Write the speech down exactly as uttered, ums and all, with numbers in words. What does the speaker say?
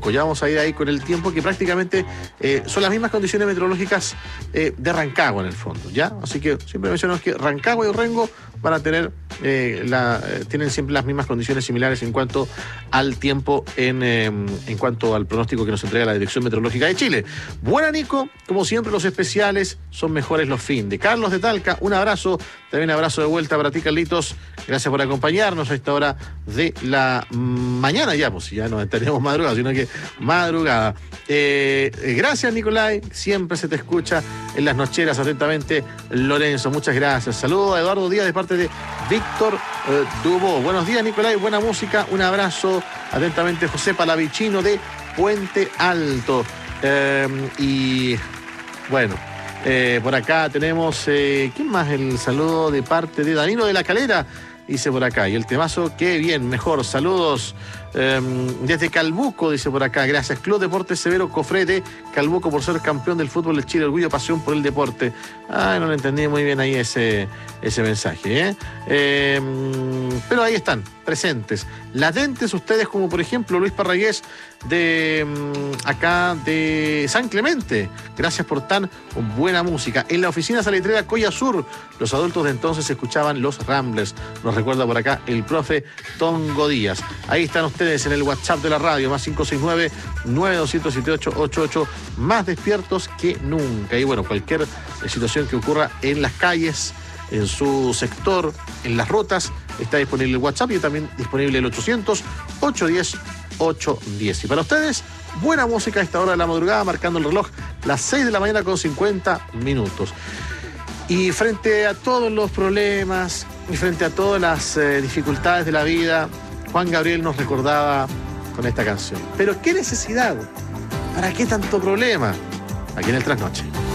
poco. Ya vamos a ir ahí con el tiempo, que prácticamente eh, son las mismas condiciones meteorológicas eh, de Rancagua en el fondo, ¿ya? Así que siempre mencionamos que Rancagua y Rengo van a tener, eh, la, eh, tienen siempre las mismas condiciones similares en cuanto al tiempo, en, eh, en cuanto al pronóstico que nos entrega la Dirección Meteorológica de Chile. Buena, Nico, como siempre los especiales son mejores los fin de Carlos de Talca, un abrazo, también abrazo de vuelta para ti, Carlitos, gracias por acompañarnos a esta hora de la mañana ya, pues ya no estaríamos madrugada, sino que madrugada. Eh, gracias, Nicolai, siempre se te escucha en las nocheras atentamente, Lorenzo, muchas gracias. Saludos a Eduardo Díaz de parte de Víctor eh, Dubó. Buenos días, Nicolai, buena música, un abrazo atentamente, José Palavicino de Puente Alto. Eh, y bueno, eh, por acá tenemos, eh, ¿quién más? El saludo de parte de Danilo de la Calera, dice por acá, y el temazo, qué bien, mejor, saludos eh, desde Calbuco, dice por acá, gracias, Club Deportes Severo Cofrete, Calbuco por ser campeón del fútbol de Chile, orgullo, pasión por el deporte. Ah, no lo entendí muy bien ahí ese, ese mensaje, ¿eh? Eh, pero ahí están, presentes, latentes ustedes, como por ejemplo Luis Parragués de acá de San Clemente, gracias por tan buena música. En la oficina salitrera Coya Sur, los adultos de entonces escuchaban los Ramblers, nos recuerda por acá el profe Tongo Díaz. Ahí están ustedes en el WhatsApp de la radio, más cinco seis nueve, nueve dos siete ocho ocho ocho, más despiertos que nunca. Y bueno, cualquier situación que ocurra en las calles, en su sector, en las rutas, está disponible el WhatsApp y también disponible el ochocientos, ochocientos diez, ochocientos diez. Y para ustedes, buena música a esta hora de la madrugada, marcando el reloj las seis de la mañana con cincuenta minutos. Y frente a todos los problemas y frente a todas las eh, dificultades de la vida, Juan Gabriel nos recordaba con esta canción. Pero qué necesidad, ¿para qué tanto problema? Aquí en el Trasnoche.